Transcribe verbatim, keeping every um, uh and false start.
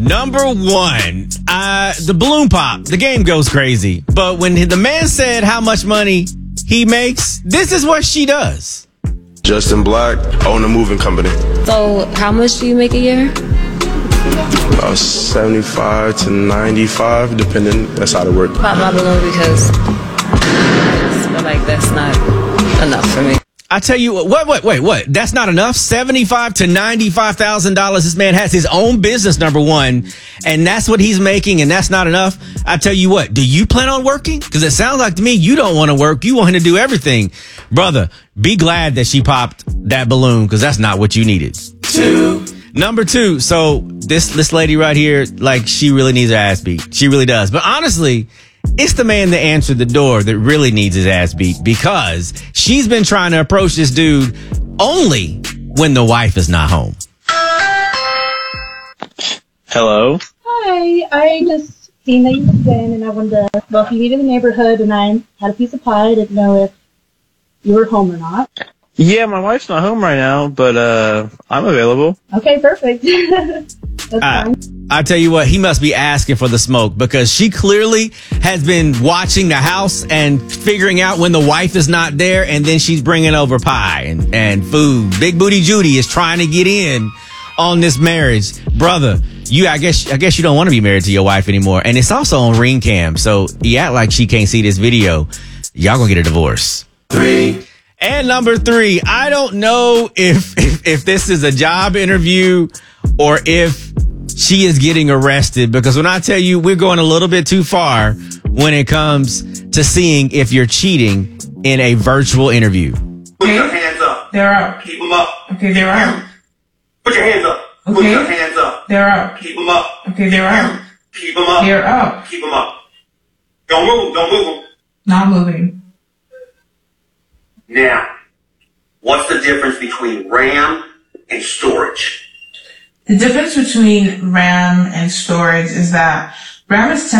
Number one, uh, the balloon pop. The game goes crazy. But when the man said how much money he makes, this is what she does. Justin Black, own a moving company. So how much do you make a year? About seventy-five to ninety-five, depending. That's how it works. Pop my balloon because I feel like that's not enough for me. I tell you what, what, wait, wait, what? That's not enough? seventy-five to ninety-five thousand dollars. This man has his own business, number one, and that's what he's making, and that's not enough. I tell you what, do you plan on working? Because it sounds like to me you don't want to work. You want him to do everything. Brother, be glad that she popped that balloon because that's not what you needed. Two. Number two, so this this lady right here, like, she really needs her ass beat. She really does. But honestly, it's the man that answered the door that really needs his ass beat because she's been trying to approach this dude only when the wife is not home. Hello? Hi, I just seen that you moved in and I wanted to welcome you to the neighborhood and I had a piece of pie. I didn't know if you were home or not. Yeah, my wife's not home right now, but uh, I'm available. Okay, perfect. That's I, fine. I tell you what, he must be asking for the smoke because she clearly has been watching the house and figuring out when the wife is not there, and then she's bringing over pie and, and food. Big Booty Judy is trying to get in on this marriage. Brother, you, I guess, I guess you don't want to be married to your wife anymore. And it's also on Ring Cam, so you act like she can't see this video. Y'all gonna get a divorce. Three. And number three, I don't know if, if if this is a job interview or if she is getting arrested, because when I tell you we're going a little bit too far when it comes to seeing if you're cheating in a virtual interview. Put your hands up. They're up. Keep them up. Okay, they're up. Put your hands up. Okay. Put your hands up. They're up. Keep them up. Okay, they're up. Keep them up. They're up. Keep them up. Don't move. Don't move them. Not moving. Now, what's the difference between RAM and storage? The difference between RAM and storage is that RAM is